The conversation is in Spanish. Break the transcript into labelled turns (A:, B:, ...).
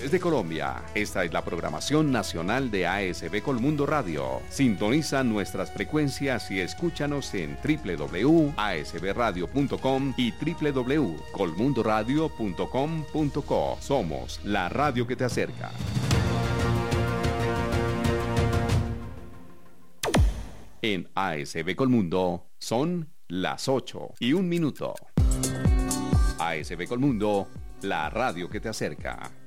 A: Desde Colombia, esta es la programación nacional de ASB Colmundo Radio. Sintoniza nuestras frecuencias y escúchanos en www.asbradio.com y www.colmundoradio.com.co. Somos la radio que te acerca. En ASB Colmundo son las 8:01. ASB Colmundo, la radio que te acerca.